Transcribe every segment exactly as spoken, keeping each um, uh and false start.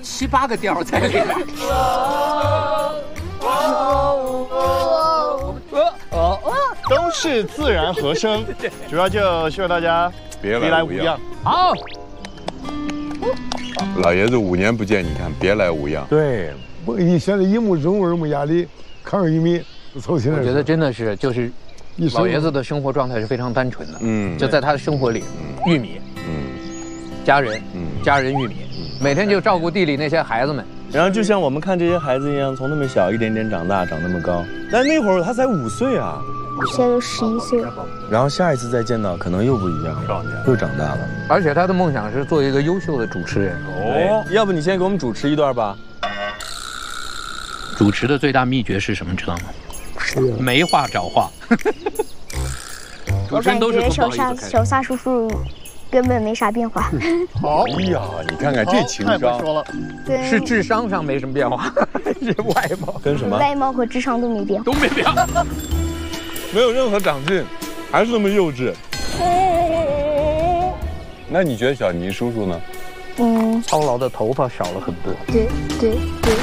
七八个调在里面。 哦哦，都是自然和声，主要就希望大家别别来无恙。 好， 老爷子五年不见，你看别来无恙。 对，我你现在一目任务，没压力，抗有一米，凑齐了。 我觉得真的是就是老爷子的生活状态是非常单纯的， 嗯， 就在他的生活里，玉米， 嗯， 家人， 嗯， 家人玉米，每天就照顾地里那些孩子们。 然后就像我们看这些孩子一样，从那么小一点点长大，长那么高。但那会儿他才五岁啊， 现在都十一岁了。 然后下一次再见到，可能又不一样了，又长大了。 而且他的梦想是做一个优秀的主持人。 哦，要不你先给我们主持一段吧？ 主持的最大秘诀是什么？知道吗？没话找话。主持人都是从不好意思开始。 小撒叔叔根本没啥变化。 好，哎呀，你看看这情商， 说了， 是智商上没什么变化，是外貌跟什么？ 外貌和智商都没变， 都没变， 没有任何长进，还是那么幼稚。那你觉得小尼叔叔呢？ 嗯， 操劳的头发少了很多。 对对对。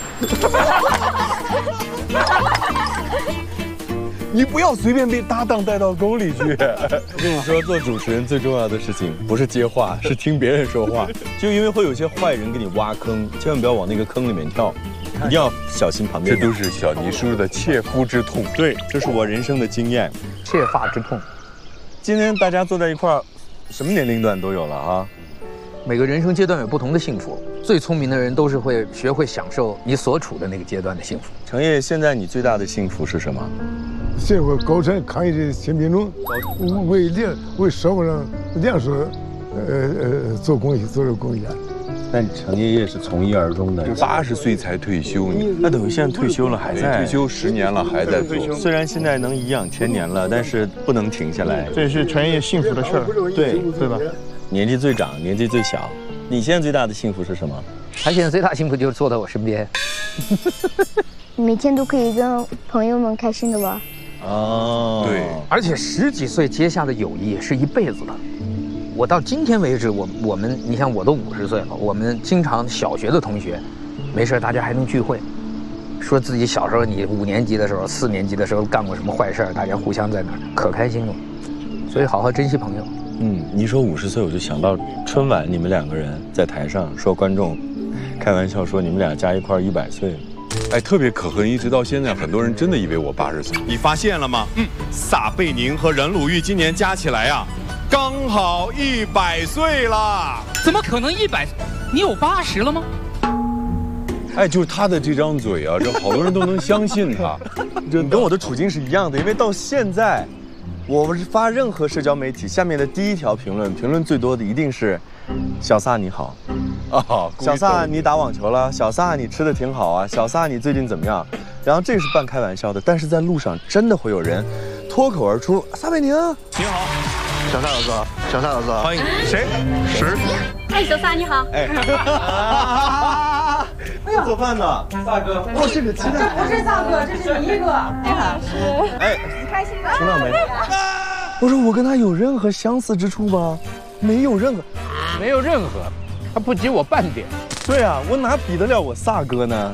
你不要随便被搭档带到沟里去。我跟你说，做主持人最重要的事情不是接话，是听别人说话。就因为会有些坏人给你挖坑，千万不要往那个坑里面跳，一定要小心旁边。 这都是小尼叔叔的切肤之痛。 对，这是我人生的经验， 切发之痛。 今天大家坐在一块儿，什么年龄段都有了啊。 每个人生阶段有不同的幸福，最聪明的人都是会学会享受你所处的那个阶段的幸福。 程烨，现在你最大的幸福是什么？ 社会高产抗疫的新品种，为粮为社会上粮食，呃呃做公益做了贡献。 但程爷爷是从一而终的， 八十岁才退休，你那等于现在退休了还在退休十年了还在做。 虽然现在能颐养千年了，但是不能停下来。 这是程爷幸福的事儿， 对对吧？ 年纪最长，年纪最小，你现在最大的幸福是什么？ 他现在最大幸福就是坐在我身边， 每天都可以跟朋友们开心的玩。 哦， 对， 而且十几岁结下的友谊是一辈子的。我到今天为止，我我们，你像我都五十岁了，我们经常小学的同学，没事大家还能聚会，说自己小时候你五年级的时候、四年级的时候干过什么坏事，大家互相在那儿可开心了。所以好好珍惜朋友。 嗯，你说五十岁，我就想到春晚，你们两个人在台上说观众，开玩笑说你们俩加一块一百岁。 哎，特别可恨，一直到现在，很多人真的以为我八十岁。 你发现了吗？嗯，撒贝宁和任鲁豫今年加起来啊，刚好一百岁了。 怎么可能一百？你有八十了吗？ 哎，就是他的这张嘴啊，这好多人都能相信他。 这跟我的处境是一样的，因为到现在，我是发任何社交媒体，下面的第一条评论，评论最多的一定是“小撒你好”。 啊， 小撒你打网球了，小撒你吃的挺好啊，小撒你最近怎么样？然后这个是半开玩笑的，但是在路上真的会有人脱口而出：“撒贝宁， 你好， 小撒老师，小撒老师， 欢迎谁？石。 哎，小撒你好。 哎，做饭呢，撒哥。哦，这个鸡蛋。 这不是撒哥，这是你哥。你好， 哎， 你开心吗？ 听到没？我说我跟他有任何相似之处吗？没有任何， 没有任何，他不及我半点。 对啊，我哪比得了我撒哥呢？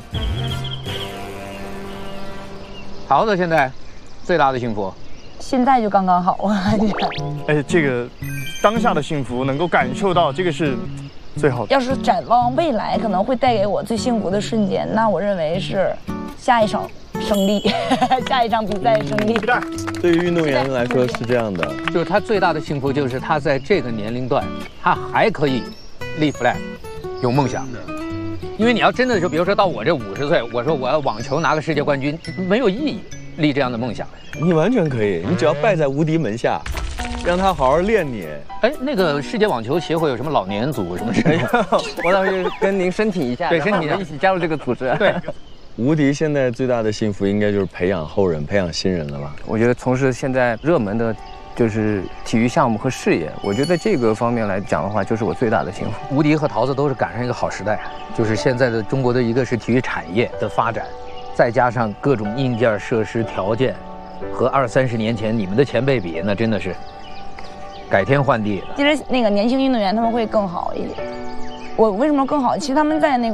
桃子现在最大的幸福， 现在就刚刚好啊！ 哎，这个当下的幸福能够感受到，这个是最好的。 要是展望未来，可能会带给我最幸福的瞬间，那我认为是下一场胜利，下一场比赛胜利。 对于运动员来说是这样的， 就是他最大的幸福就是他在这个年龄段，他还可以立 flag， 有梦想。因为你要真的就比如说到我这五十岁，我说我要网球拿个世界冠军，没有意义，立这样的梦想。 你完全可以，你只要拜在无敌门下，让他好好练你。 哎，那个世界网球协会有什么老年组什么之类的？ 我倒是跟您申请一下， 对，申请一下一起加入这个组织。 对， 无敌现在最大的幸福应该就是培养后人、培养新人了吧？ 我觉得从事现在热门的，就是体育项目和事业，我觉得这个方面来讲的话，就是我最大的幸福。 吴迪和桃子都是赶上一个好时代，就是现在的中国的一个是体育产业的发展，再加上各种硬件设施条件，和二三十年前你们的前辈比，那真的是改天换地。 其实那个年轻运动员他们会更好一点。我为什么更好？其实他们在那个。